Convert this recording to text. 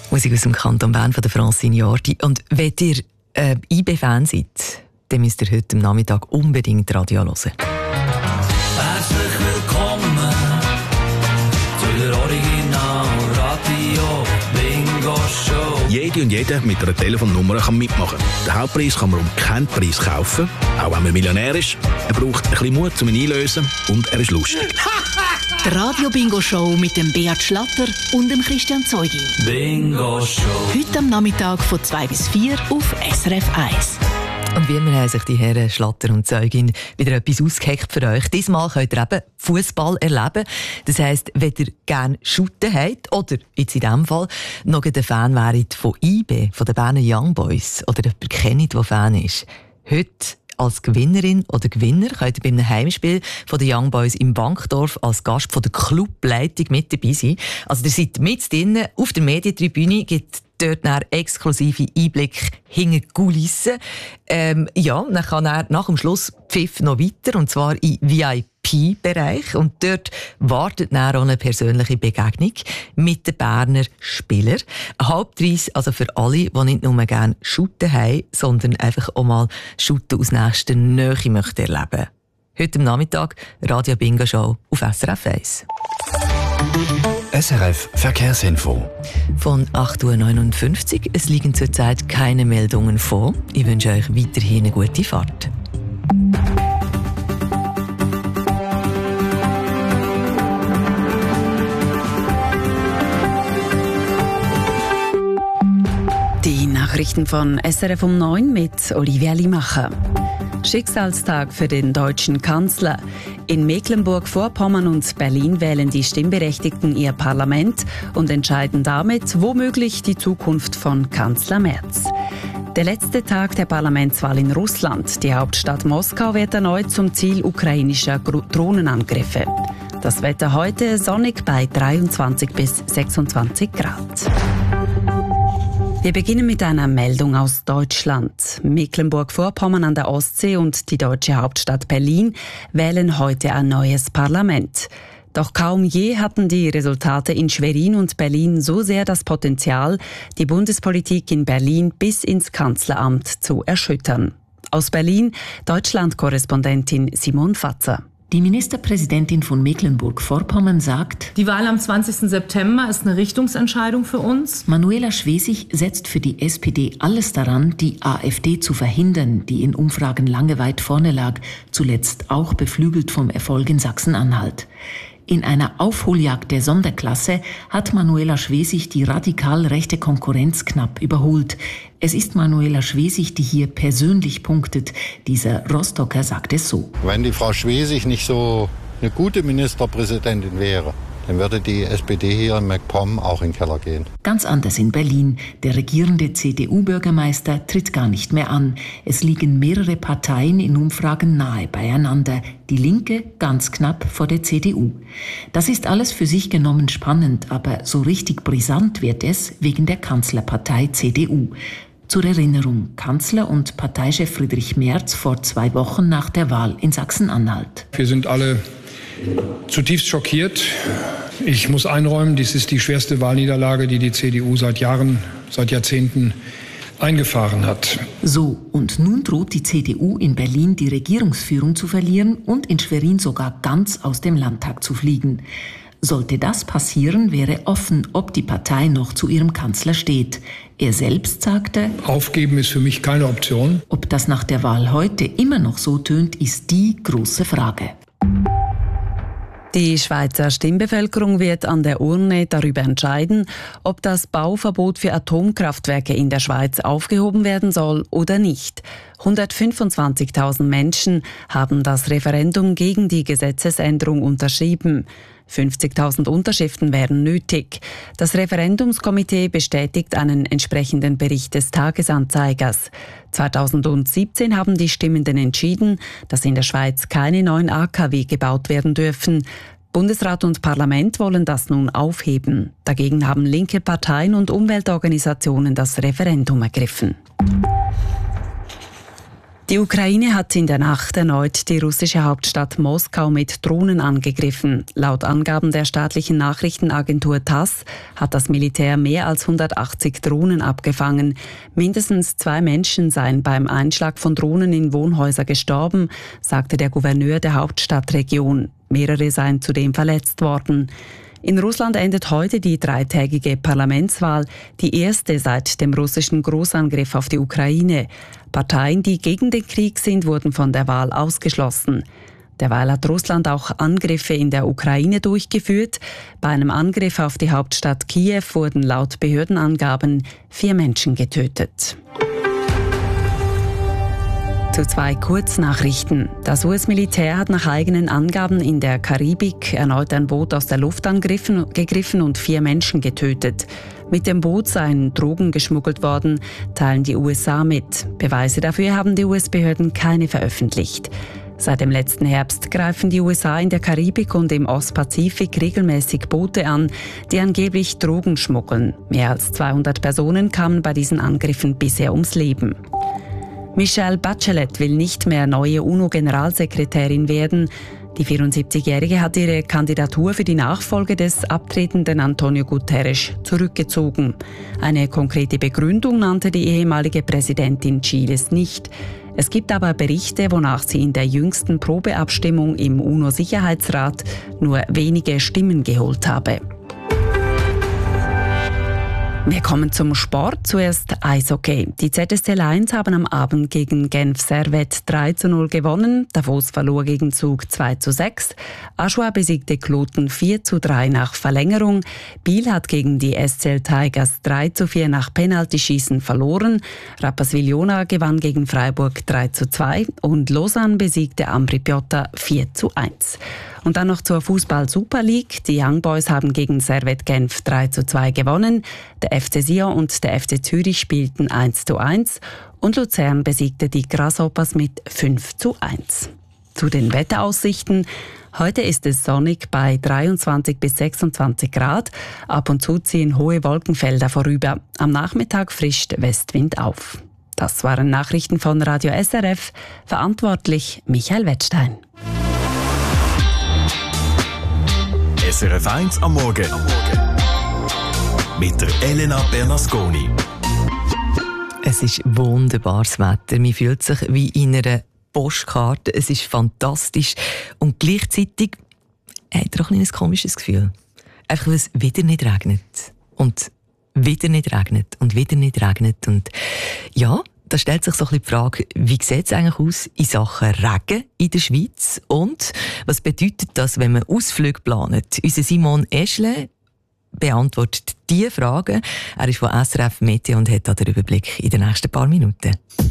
Musik aus dem Kanton Bern von der Francine Jordi. Und wenn ihr IB-Fan seid, dann müsst ihr heute am Nachmittag unbedingt Radio hören. Herzlich willkommen zu der Original Radio Bingo Show. Jede und jeder mit einer Telefonnummer kann mitmachen. Den Hauptpreis kann man um keinen Preis kaufen, auch wenn man Millionär ist. Er braucht ein bisschen Mut, um ihn einzulösen, und er ist lustig. Die Radio-Bingo-Show mit dem Beat Schlatter und dem Christian Zeugin. Bingo Show. Heute am Nachmittag von 2 bis 4 auf SRF 1. Und wie immer haben sich die Herren Schlatter und Zeugin wieder etwas ausgeheckt für euch. Diesmal könnt ihr eben Fußball erleben. Das heisst, wenn ihr gerne shooten habt, oder jetzt in diesem Fall noch ein Fan wäret von IB, von den Berner Young Boys, oder jemanden kennt, der Fan ist, heute als Gewinnerin oder Gewinner könnt ihr bei einem Heimspiel von den Young Boys im Bankdorf als Gast von der Clubleitung mit dabei sein. Also ihr seid mit drinnen auf der Medientribüne, gibt dort exklusive Einblick hinter die Kulissen. Dann kann er nach dem Schluss Pfiff noch weiter, und zwar im VIP-Bereich. Und dort wartet dann auch eine persönliche Begegnung mit den Berner Spielern. Ein Halbpreis also für alle, die nicht nur gerne shooten haben, sondern einfach auch mal shooten aus nächster Nähe möchten erleben. Heute am Nachmittag Radio Bingo Show auf SRF 1. SRF Verkehrsinfo. Von 8.59 Uhr. Es liegen zurzeit keine Meldungen vor. Ich wünsche euch weiterhin eine gute Fahrt. Die Nachrichten von SRF um 9 mit Olivia Limacher. Schicksalstag für den deutschen Kanzler. In Mecklenburg-Vorpommern und Berlin wählen die Stimmberechtigten ihr Parlament und entscheiden damit womöglich die Zukunft von Kanzler Merz. Der letzte Tag der Parlamentswahl in Russland. Die Hauptstadt Moskau wird erneut zum Ziel ukrainischer Drohnenangriffe. Das Wetter heute sonnig bei 23 bis 26 Grad. Wir beginnen mit einer Meldung aus Deutschland. Mecklenburg-Vorpommern an der Ostsee und die deutsche Hauptstadt Berlin wählen heute ein neues Parlament. Doch kaum je hatten die Resultate in Schwerin und Berlin so sehr das Potenzial, die Bundespolitik in Berlin bis ins Kanzleramt zu erschüttern. Aus Berlin, Deutschland-Korrespondentin Simon Fatzer. Die Ministerpräsidentin von Mecklenburg-Vorpommern sagt: Die Wahl am 20. September ist eine Richtungsentscheidung für uns. Manuela Schwesig setzt für die SPD alles daran, die AfD zu verhindern, die in Umfragen lange weit vorne lag, zuletzt auch beflügelt vom Erfolg in Sachsen-Anhalt. In einer Aufholjagd der Sonderklasse hat Manuela Schwesig die radikal rechte Konkurrenz knapp überholt. Es ist Manuela Schwesig, die hier persönlich punktet. Dieser Rostocker sagt es so: Wenn die Frau Schwesig nicht so eine gute Ministerpräsidentin wäre, dann würde die SPD hier in MacPom auch in den Keller gehen. Ganz anders in Berlin. Der regierende CDU-Bürgermeister tritt gar nicht mehr an. Es liegen mehrere Parteien in Umfragen nahe beieinander. Die Linke ganz knapp vor der CDU. Das ist alles für sich genommen spannend, aber so richtig brisant wird es wegen der Kanzlerpartei CDU. Zur Erinnerung, Kanzler und Parteichef Friedrich Merz vor 2 Wochen nach der Wahl in Sachsen-Anhalt. Wir sind alle zutiefst schockiert. Ich muss einräumen, dies ist die schwerste Wahlniederlage, die die CDU seit Jahrzehnten eingefahren hat. So, und nun droht die CDU in Berlin die Regierungsführung zu verlieren und in Schwerin sogar ganz aus dem Landtag zu fliegen. Sollte das passieren, wäre offen, ob die Partei noch zu ihrem Kanzler steht. Er selbst sagte: Aufgeben ist für mich keine Option. Ob das nach der Wahl heute immer noch so tönt, ist die große Frage. Die Schweizer Stimmbevölkerung wird an der Urne darüber entscheiden, ob das Bauverbot für Atomkraftwerke in der Schweiz aufgehoben werden soll oder nicht. 125.000 Menschen haben das Referendum gegen die Gesetzesänderung unterschrieben. 50.000 Unterschriften wären nötig. Das Referendumskomitee bestätigt einen entsprechenden Bericht des Tagesanzeigers. 2017 haben die Stimmenden entschieden, dass in der Schweiz keine neuen AKW gebaut werden dürfen. Bundesrat und Parlament wollen das nun aufheben. Dagegen haben linke Parteien und Umweltorganisationen das Referendum ergriffen. Die Ukraine hat in der Nacht erneut die russische Hauptstadt Moskau mit Drohnen angegriffen. Laut Angaben der staatlichen Nachrichtenagentur TASS hat das Militär mehr als 180 Drohnen abgefangen. Mindestens 2 Menschen seien beim Einschlag von Drohnen in Wohnhäuser gestorben, sagte der Gouverneur der Hauptstadtregion. Mehrere seien zudem verletzt worden. In Russland endet heute die 3-tägige Parlamentswahl, die erste seit dem russischen Großangriff auf die Ukraine. Parteien, die gegen den Krieg sind, wurden von der Wahl ausgeschlossen. Derweil hat Russland auch Angriffe in der Ukraine durchgeführt. Bei einem Angriff auf die Hauptstadt Kiew wurden laut Behördenangaben 4 Menschen getötet. Zu 2 Kurznachrichten. Das US-Militär hat nach eigenen Angaben in der Karibik erneut ein Boot aus der Luft gegriffen und 4 Menschen getötet. Mit dem Boot seien Drogen geschmuggelt worden, teilen die USA mit. Beweise dafür haben die US-Behörden keine veröffentlicht. Seit dem letzten Herbst greifen die USA in der Karibik und im Ostpazifik regelmäßig Boote an, die angeblich Drogen schmuggeln. Mehr als 200 Personen kamen bei diesen Angriffen bisher ums Leben. Michelle Bachelet will nicht mehr neue UNO-Generalsekretärin werden. Die 74-Jährige hat ihre Kandidatur für die Nachfolge des abtretenden Antonio Guterres zurückgezogen. Eine konkrete Begründung nannte die ehemalige Präsidentin Chiles nicht. Es gibt aber Berichte, wonach sie in der jüngsten Probeabstimmung im UNO-Sicherheitsrat nur wenige Stimmen geholt habe. Wir kommen zum Sport. Zuerst Eishockey. Die ZSC Lions haben am Abend gegen Genf Servette 3:0 gewonnen. Davos verlor gegen Zug 2:6. Aschua besiegte Kloten 4:3 nach Verlängerung. Biel hat gegen die SCL Tigers 3:4 nach Penaltyschießen verloren. Rapperswil-Jona gewann gegen Freiburg 3:2 und Lausanne besiegte Ambri Piotta 4:1. Und dann noch zur Fußball-Super League. Die Young Boys haben gegen Servette Genf 3:2 gewonnen. Der FC Sion und der FC Zürich spielten 1:1 und Luzern besiegte die Grasshoppers mit 5:1. Zu den Wetteraussichten. Heute ist es sonnig bei 23 bis 26 Grad. Ab und zu ziehen hohe Wolkenfelder vorüber. Am Nachmittag frischt Westwind auf. Das waren Nachrichten von Radio SRF. Verantwortlich Michael Wettstein. SRF 1 am Morgen. Mit der Elena Bernasconi. Es ist wunderbares Wetter. Man fühlt sich wie in einer Postkarte. Es ist fantastisch. Und gleichzeitig hat er auch ein komisches Gefühl. Einfach, weil es wieder nicht regnet. Und wieder nicht regnet. Und wieder nicht regnet. Und ja, da stellt sich so ein bisschen die Frage, wie sieht es eigentlich aus in Sachen Regen in der Schweiz? Und was bedeutet das, wenn man Ausflüge plant? Unser Simon Eschle beantwortet diese Fragen. Er ist von SRF Meteo und hat da den Überblick in den nächsten paar Minuten.